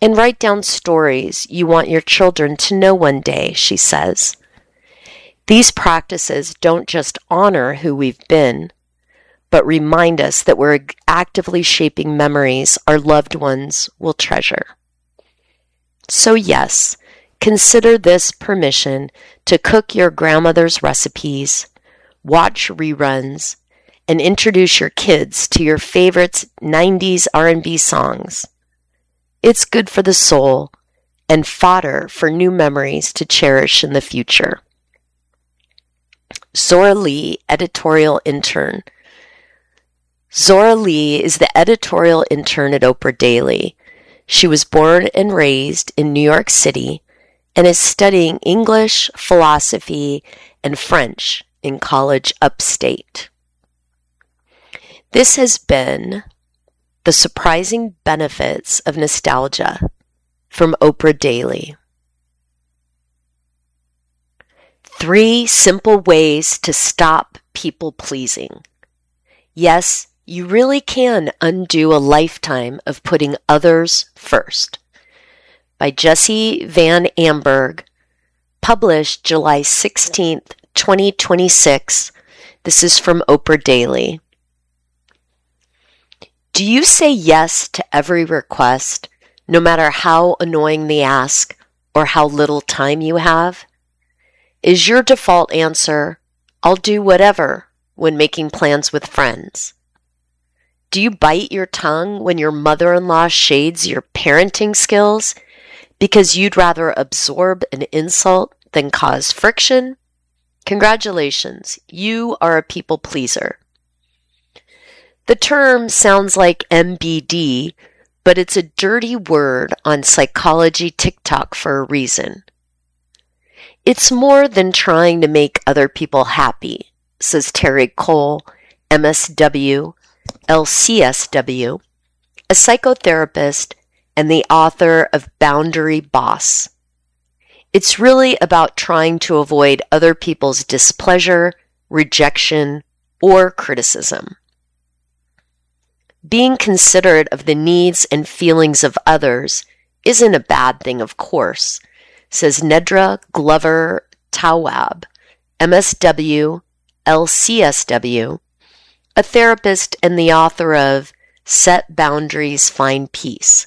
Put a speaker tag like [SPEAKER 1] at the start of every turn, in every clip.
[SPEAKER 1] And write down stories you want your children to know one day, she says. These practices don't just honor who we've been, but remind us that we're actively shaping memories our loved ones will treasure. So yes, consider this permission to cook your grandmother's recipes, watch reruns, and introduce your kids to your favorite 90s R&B songs. It's good for the soul and fodder for new memories to cherish in the future. Zora Lee, editorial intern. Zora Lee is the editorial intern at Oprah Daily. She was born and raised in New York City and is studying English, philosophy, and French in college upstate. This has been The Surprising Benefits of Nostalgia from Oprah Daily. 3 simple ways to stop people pleasing. Yes, you really can undo a lifetime of putting others first. By Jesse Van Amberg, published July 16th, 2026. This is from Oprah Daily. Do you say yes to every request, no matter how annoying the ask or how little time you have? Is your default answer, I'll do whatever, when making plans with friends? Do you bite your tongue when your mother-in-law shades your parenting skills because you'd rather absorb an insult than cause friction? Congratulations, you are a people pleaser. The term sounds like MBD, but it's a dirty word on psychology TikTok for a reason. It's more than trying to make other people happy, says Terry Cole, MSW, LCSW, a psychotherapist and the author of Boundary Boss. It's really about trying to avoid other people's displeasure, rejection, or criticism. Being considerate of the needs and feelings of others isn't a bad thing, of course, says Nedra Glover Tawwab, MSW, LCSW, a therapist and the author of Set Boundaries, Find Peace.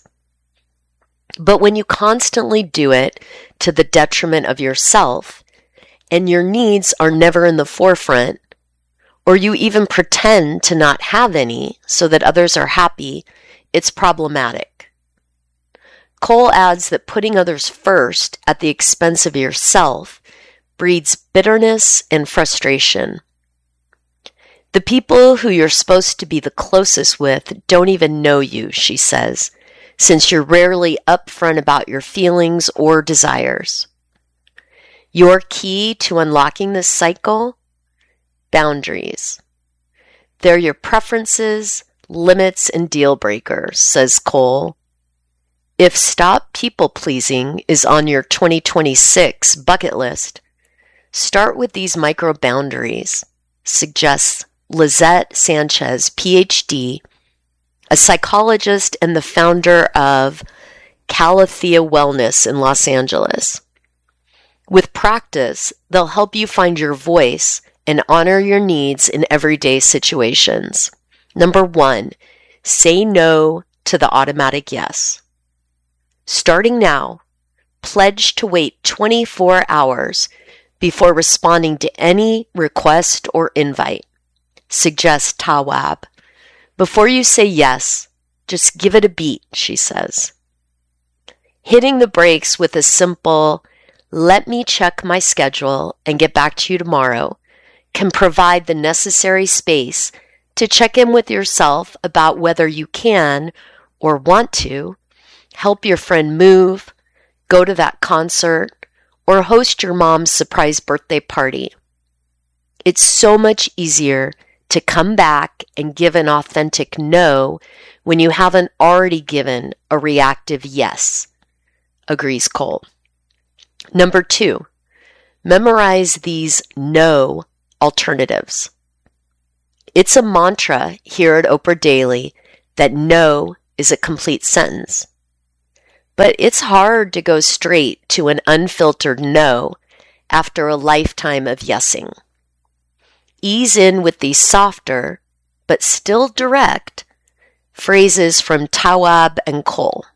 [SPEAKER 1] But when you constantly do it to the detriment of yourself, and your needs are never in the forefront, or you even pretend to not have any so that others are happy, it's problematic. Cole adds that putting others first at the expense of yourself breeds bitterness and frustration. The people who you're supposed to be the closest with don't even know you, she says, since you're rarely upfront about your feelings or desires. Your key to unlocking this cycle? Boundaries. They're your preferences, limits, and deal breakers, says Cole. If stop people pleasing is on your 2026 bucket list, start with these micro boundaries, suggests Lizette Sanchez, PhD, a psychologist and the founder of Calathea Wellness in Los Angeles. With practice, they'll help you find your voice and honor your needs in everyday situations. Number 1, say no to the automatic yes. Starting now, pledge to wait 24 hours before responding to any request or invite, suggests Tawwab. Before you say yes, just give it a beat, she says. Hitting the brakes with a simple, let me check my schedule and get back to you tomorrow, can provide the necessary space to check in with yourself about whether you can or want to help your friend move, go to that concert, or host your mom's surprise birthday party. It's so much easier to come back and give an authentic no when you haven't already given a reactive yes, agrees Cole. Number 2, memorize these no alternatives. It's a mantra here at Oprah Daily that no is a complete sentence. But it's hard to go straight to an unfiltered no after a lifetime of yesing. Ease in with these softer, but still direct, phrases from Tawwab and Cole.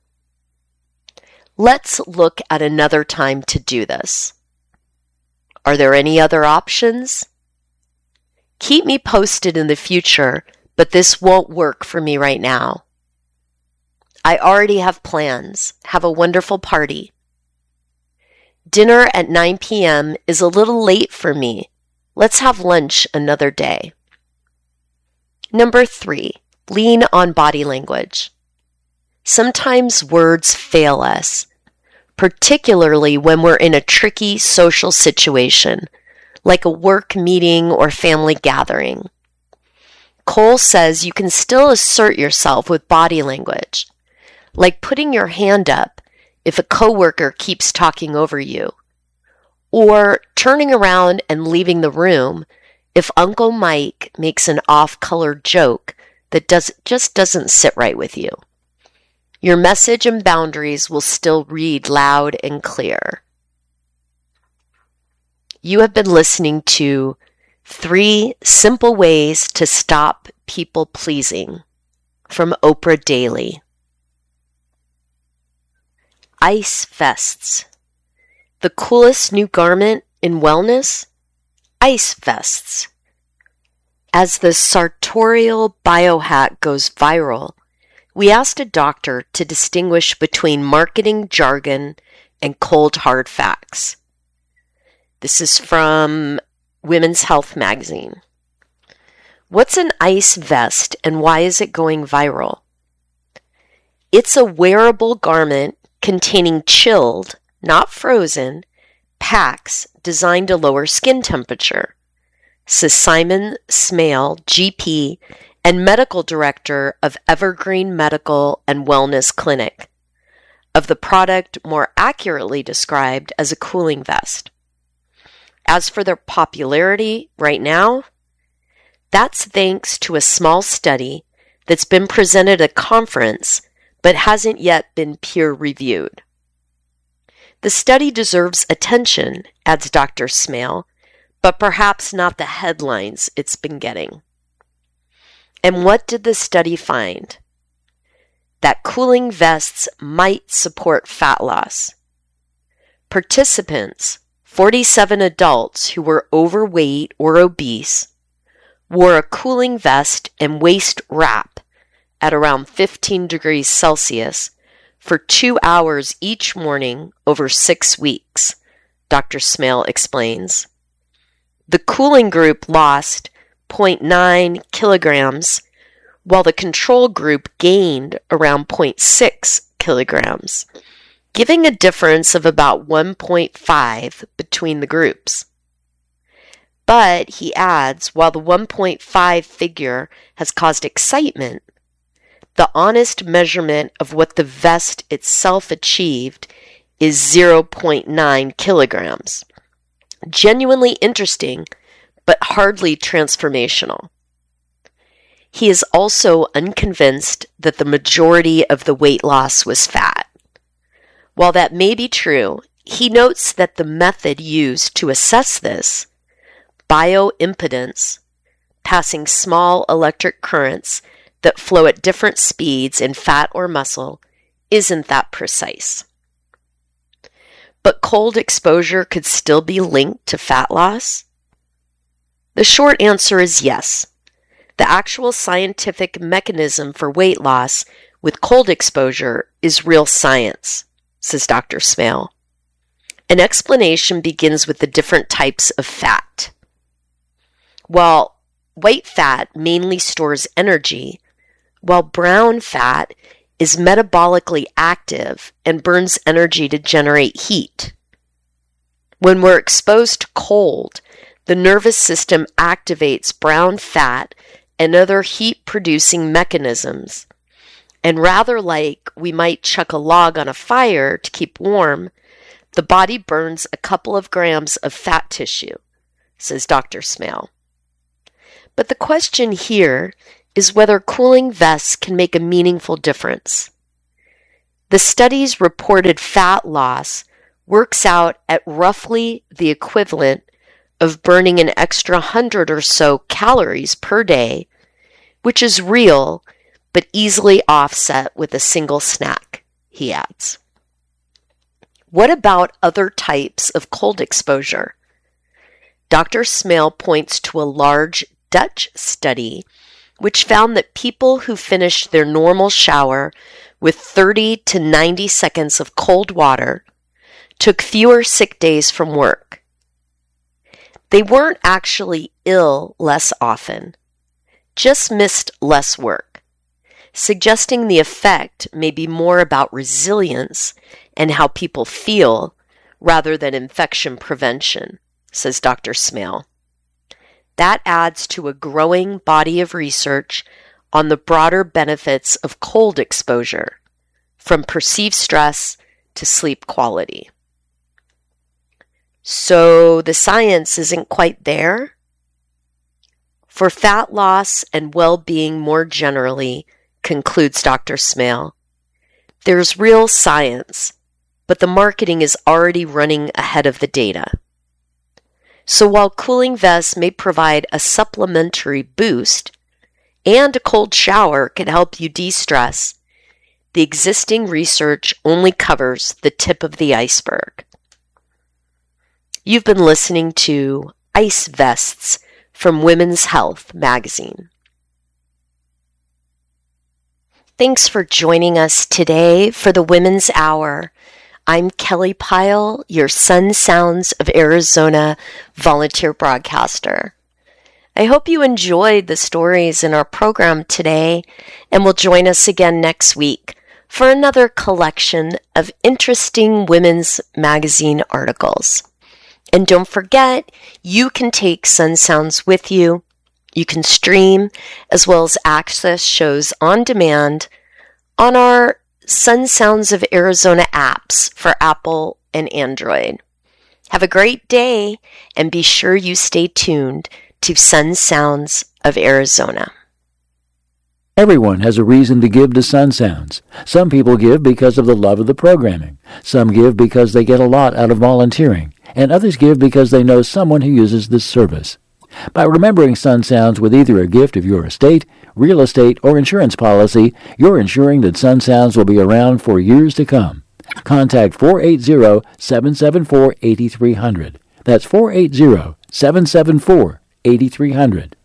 [SPEAKER 1] Let's look at another time to do this. Are there any other options? Keep me posted in the future, but this won't work for me right now. I already have plans. Have a wonderful party. Dinner at 9 p.m. is a little late for me. Let's have lunch another day. Number 3, lean on body language. Sometimes words fail us, particularly when we're in a tricky social situation, like a work meeting or family gathering. Cole says you can still assert yourself with body language, like putting your hand up if a coworker keeps talking over you, or turning around and leaving the room if Uncle Mike makes an off-color joke that just doesn't sit right with you. Your message and boundaries will still read loud and clear. You have been listening to 3 Simple Ways to Stop People Pleasing from Oprah Daily. Ice vests. The coolest new garment in wellness? Ice vests. As the sartorial biohack goes viral, we asked a doctor to distinguish between marketing jargon and cold hard facts. This is from Women's Health magazine. What's an ice vest and why is it going viral? It's a wearable garment containing chilled, not frozen, packs designed to lower skin temperature, says Simon Smale, GP, and medical director of Evergreen Medical and Wellness Clinic, of the product more accurately described as a cooling vest. As for their popularity right now, that's thanks to a small study that's been presented at a conference but hasn't yet been peer-reviewed. The study deserves attention, adds Dr. Smale, but perhaps not the headlines it's been getting. And what did the study find? That cooling vests might support fat loss. Participants, 47 adults who were overweight or obese, wore a cooling vest and waist wrap at around 15 degrees Celsius for 2 hours each morning over 6 weeks, Dr. Smale explains. The cooling group lost 0.9 kilograms, while the control group gained around 0.6 kilograms, giving a difference of about 1.5 between the groups. But, he adds, while the 1.5 figure has caused excitement, the honest measurement of what the vest itself achieved is 0.9 kilograms. Genuinely interesting, but hardly transformational. He is also unconvinced that the majority of the weight loss was fat. While that may be true, he notes that the method used to assess this, bioimpedance, passing small electric currents that flow at different speeds in fat or muscle, isn't that precise. But cold exposure could still be linked to fat loss? The short answer is yes. The actual scientific mechanism for weight loss with cold exposure is real science, says Dr. Smale. An explanation begins with the different types of fat. While white fat mainly stores energy, while brown fat is metabolically active and burns energy to generate heat. When we're exposed to cold, the nervous system activates brown fat and other heat-producing mechanisms. And rather like we might chuck a log on a fire to keep warm, the body burns a couple of grams of fat tissue, says Dr. Smale. But the question here is whether cooling vests can make a meaningful difference. The study's reported fat loss works out at roughly the equivalent of burning an extra 100 or so calories per day, which is real but easily offset with a single snack, he adds. What about other types of cold exposure? Dr. Smale points to a large Dutch study which found that people who finished their normal shower with 30 to 90 seconds of cold water took fewer sick days from work. They weren't actually ill less often, just missed less work, suggesting the effect may be more about resilience and how people feel rather than infection prevention, says Dr. Smale. That adds to a growing body of research on the broader benefits of cold exposure, from perceived stress to sleep quality. So the science isn't quite there? For fat loss and well-being more generally, concludes Dr. Smale, there's real science, but the marketing is already running ahead of the data. So while cooling vests may provide a supplementary boost, and a cold shower can help you de-stress, the existing research only covers the tip of the iceberg. You've been listening to Ice Vests from Women's Health magazine. Thanks for joining us today for the Women's Hour. I'm Kelly Pyle, your Sun Sounds of Arizona volunteer broadcaster. I hope you enjoyed the stories in our program today and will join us again next week for another collection of interesting women's magazine articles. And don't forget, you can take Sun Sounds with you. You can stream as well as access shows on demand on our Sun Sounds of Arizona apps for Apple and Android. Have a great day and be sure you stay tuned to Sun Sounds of Arizona.
[SPEAKER 2] Everyone has a reason to give to Sun Sounds. Some people give because of the love of the programming. Some give because they get a lot out of volunteering. And others give because they know someone who uses this service. By remembering Sun Sounds with either a gift of your estate, real estate, or insurance policy, you're ensuring that Sun Sounds will be around for years to come. Contact 480-774-8300. That's 480-774-8300.